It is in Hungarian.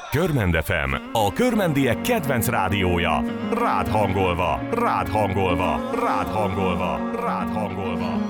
Körmend FM, a körmendiek kedvenc rádiója. Rád hangolva, rád hangolva, rád hangolva, rád hangolva.